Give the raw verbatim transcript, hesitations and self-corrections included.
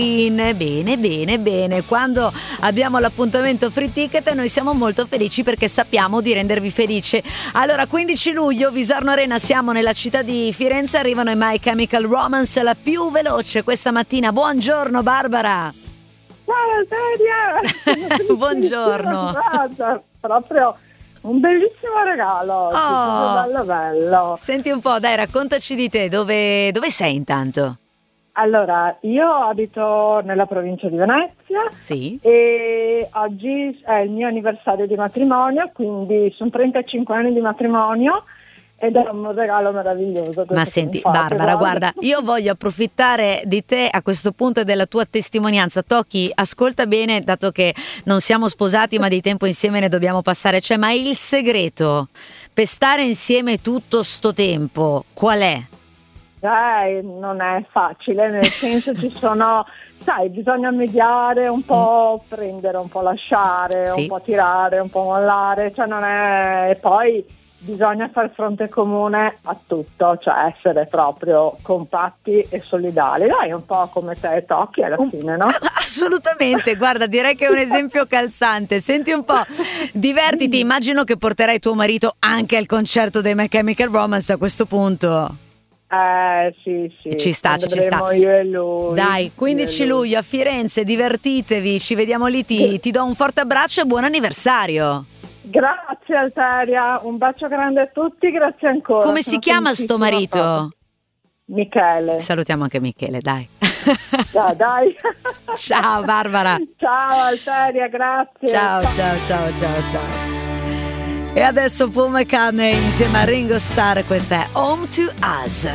Bene, bene, bene. Quando abbiamo l'appuntamento Free Ticket noi siamo molto felici perché sappiamo di rendervi felice. Allora, quindici luglio, Visarno Arena, siamo nella città di Firenze, arrivano i My Chemical Romance, la più veloce questa mattina. Buongiorno Barbara. Ciao Seria. Buongiorno. Guarda, proprio un bellissimo regalo oggi, Oh. bello bello. Senti un po', dai, raccontaci di te, dove, dove sei intanto? Allora, io abito nella provincia di Venezia. Sì. E oggi è il mio anniversario di matrimonio, quindi sono trentacinque anni di matrimonio ed è un regalo meraviglioso. Ma senti Barbara, guarda, io voglio approfittare di te a questo punto e della tua testimonianza. Tocchi, ascolta bene, dato che non siamo sposati ma di tempo insieme ne dobbiamo passare. Cioè, ma il segreto per stare insieme tutto sto tempo qual è? Eh, non è facile, nel senso ci sono, sai, bisogna mediare un po', prendere un po', lasciare, Sì. un po' tirare, un po' mollare, cioè non è, e poi bisogna far fronte comune a tutto, cioè essere proprio compatti e solidali, dai, un po' come te e Tocchi alla Un- fine, no? Assolutamente, guarda, direi che è un esempio calzante. Senti un po', divertiti, immagino che porterai tuo marito anche al concerto dei My Chemical Romance a questo punto. Eh sì sì, Ci sta, ci andremo sta. io e lui. Dai, quindici io e lui. luglio a Firenze, divertitevi, ci vediamo lì, ti, ti do un forte abbraccio e buon anniversario. Grazie Alteria, un bacio grande a tutti, grazie ancora. Come si Sono chiama sto felicissima proprio. marito? Michele. Salutiamo anche Michele, dai. Dai, dai. Ciao Barbara. Ciao Alteria, grazie. Ciao, ciao, ciao, ciao, ciao. E adesso Paul McCartney insieme a Ringo Starr, questa è Home to Us.